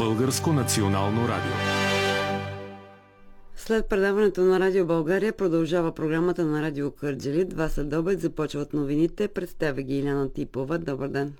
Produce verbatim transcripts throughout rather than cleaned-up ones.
Българско национално радио. След предаването на Радио България продължава програмата на Радио Кърджали. Два следобед започват новините. Представя ги Иляна Типова. Добър ден!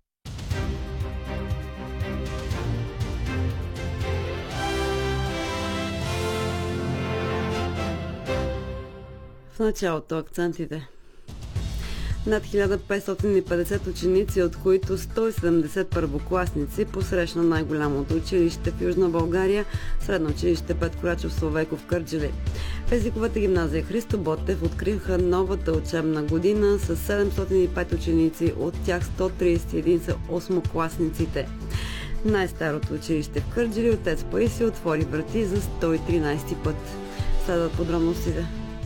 В началото акцентите. Над хиляда петстотин и петдесет ученици, от които сто и седемдесет първокласници, посрещна най-голямото училище в Южна България, Средно училище Петко Рачов Славейков в Кърджали. В езиковата гимназия Христо Ботев откриха новата учебна година с седемстотин и пет ученици, от тях сто тридесет и един са осмокласниците. Най-старото училище в Кърджали, отец Паисий, отвори врати за сто и тринадесети път. Следват подробностите.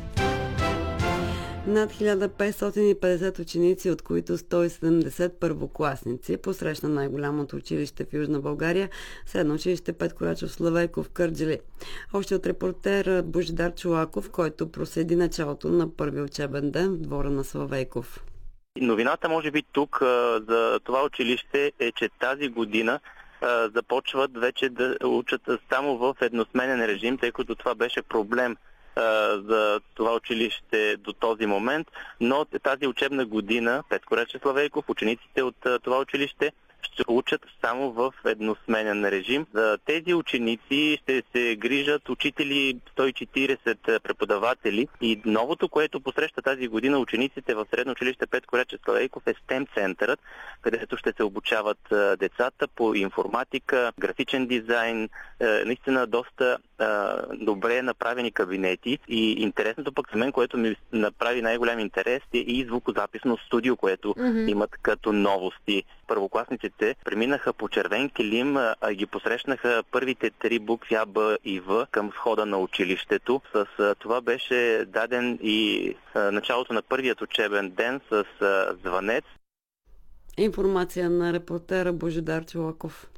Над хиляда петстотин и петдесет ученици, от които сто и седемдесет първокласници, посрещна най-голямото училище в Южна България, Средно училище Петко Рачов Славейков в Кърджали. Още от репортер Божидар Чолаков, който проследи началото на първи учебен ден в двора на Славейков. Новината, може би тук за това училище е, че тази година започват вече да учат само в едносменен режим, тъй като това беше проблем за това училище до този момент, но тази учебна година Петко Рачов Славейков, учениците от това училище ще учат само в едносменен режим. За тези ученици ще се грижат учители, сто и четиридесет преподаватели, и новото, което посреща тази година учениците в Средно училище Петко Рачов Славейков, е стем центърът, където ще се обучават децата по информатика, графичен дизайн, наистина доста добре направени кабинети. И интересното пък за мен, което ми направи най-голям интерес, е и звукозаписно студио, което mm-hmm. имат като новости. Първокласниците преминаха по червен килим, а ги посрещнаха първите три букви А, Б и В към входа на училището. С това беше даден и началото на първият учебен ден с звънец. Информация на репортера Божидар Чолаков.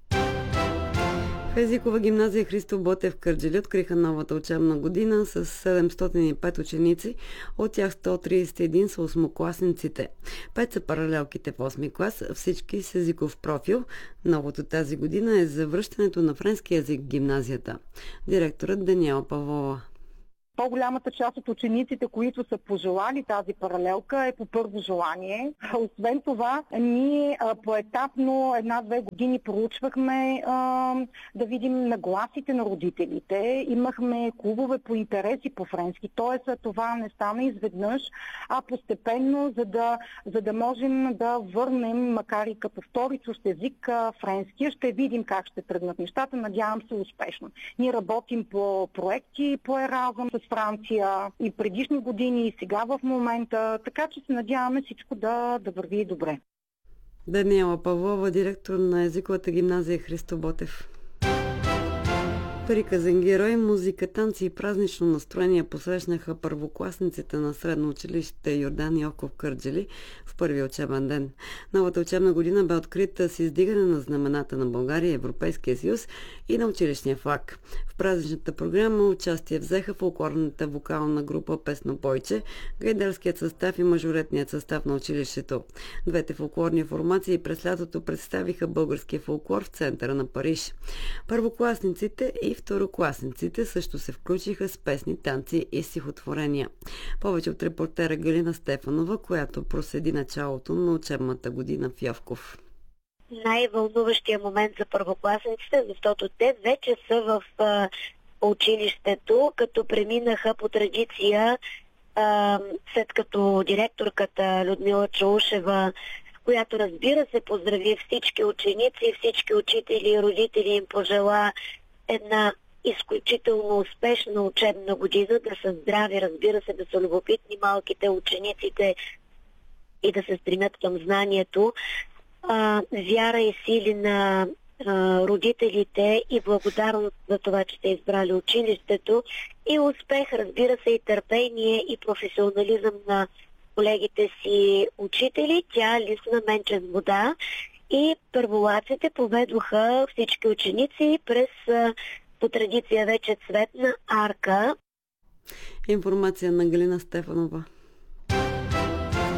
В езикова гимназия Христо Ботев в Кърджали откриха новата учебна година с седемстотин и пет ученици, от тях сто тридесет и един са осмокласниците. Пет са паралелките в осми клас, всички с езиков профил. Новото тази година е завръщането на френски език в гимназията. Директорът Даниела Павлова. По-голямата част от учениците, които са пожелали тази паралелка, е по първо желание. Освен това, ние поетапно една-две години проучвахме а, да видим нагласите на родителите. Имахме клубове по интереси по френски, т.е. това не стана изведнъж, а постепенно, за да, за да можем да върнем, макар и като втори чужд език, френския. Ще видим как ще тръгнат нещата, надявам се успешно. Ние работим по проекти, по Еразъм с Франция и предишни години, и сега в момента, така че се надяваме всичко да, да върви добре. Даниела Павлова, директор на езиковата гимназия Христо Ботев. Приказен герой, музика, танци и празнично настроение посрещнаха първокласниците на Средно училище Йордан Йовков в Кърджали в първи учебен ден. Новата учебна година бе открита с издигане на знамената на България, Европейския съюз и на училищния флаг. В празничната програма участие взеха фолклорната вокална група Песнопойче, гайдарският състав и мажоретният състав на училището. Двете фолклорни формации през лятото представиха българския фолклор в центъра на Париж. Първокласниците и второкласниците също се включиха с песни, танци и стихотворения. Повече от репортера Галина Стефанова, която проследи началото на учебната година в Йовков. Най-вълнуващия момент за първокласниците, защото те вече са в а, училището, като преминаха по традиция, а, след като директорката Людмила Чаушева, която, разбира се, поздрави всички ученици, всички учители и родители, им пожела една изключително успешна учебна година, да са здрави, разбира се, да са любопитни малките учениците и да се стремят към знанието. А, вяра и сили на а, родителите и благодарност за това, че те избрали училището, и успех, разбира се, и търпение и професионализъм на колегите си учители. Тя лисна менче с вода и първолаците поведоха всички ученици през по традиция вече цветна арка. Информация на Галина Стефанова.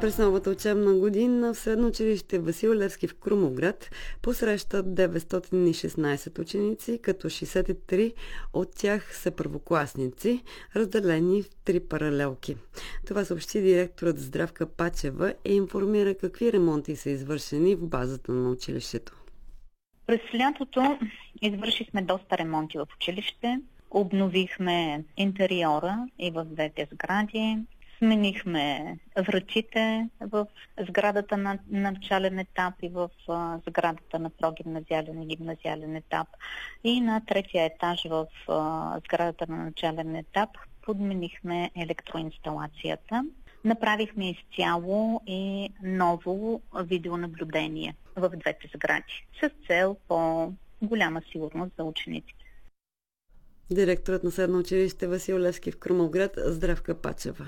През новата учебна година в Средно училище Васил Левски в Крумовград посрещат деветстотин и шестнадесет ученици, като шестдесет и три от тях са първокласници, разделени в три паралелки. Това съобщи директорът Здравка Пачева и информира какви ремонти са извършени в базата на училището. През лятото извършихме доста ремонти в училище. Обновихме интериора и в двете сгради. Сменихме вратите в сградата на начален етап и в а, сградата на прогимназиален и гимназиален етап. И на третия етаж в а, сградата на начален етап подменихме електроинсталацията. Направихме изцяло и ново видеонаблюдение в двете сгради с цел по-голяма сигурност за учениците. Директорът на Средно училище Васил Левски в Крумовград Здравка Пачева.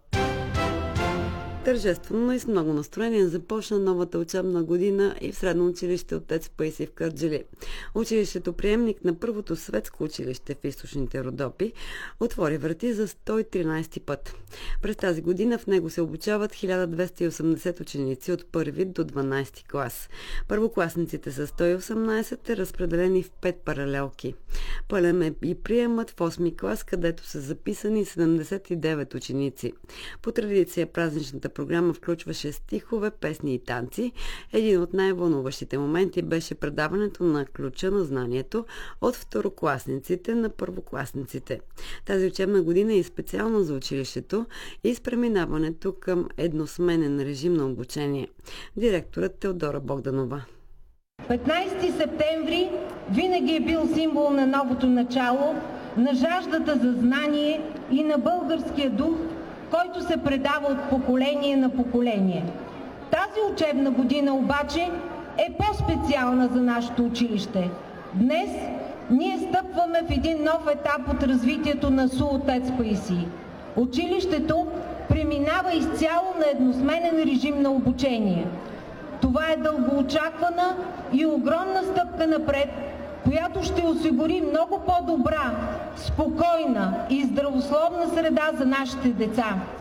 Тържествено и с много настроение започна новата учебна година и в Средно училище Отец Паисий в Кърджали. Училището, приемник на първото светско училище в източните Родопи, отвори врати за сто и тринадесети път. През тази година в него се обучават хиляда двеста и осемдесет ученици от първи до дванадесети клас. Първокласниците са сто и осемнадесет, разпределени в пет паралелки. Пълен е и приемат в осми клас, където са записани седемдесет и девет ученици. По традиция празничната програма включваше стихове, песни и танци. Един от най-вълнуващите моменти беше предаването на ключа на знанието от второкласниците на първокласниците. Тази учебна година е специална за училището и с преминаването към едносменен режим на обучение. Директорът Теодора Богданова. петнадесети септември винаги е бил символ на новото начало, на жаждата за знание и на българския дух, който се предава от поколение на поколение. Тази учебна година обаче е по-специална за нашето училище. Днес ние стъпваме в един нов етап от развитието на СУ Отец Паисий. Училището преминава изцяло на едносменен режим на обучение. Това е дългоочаквана и огромна стъпка напред, която ще осигури много по-добра, спокойна и здравословна среда за нашите деца.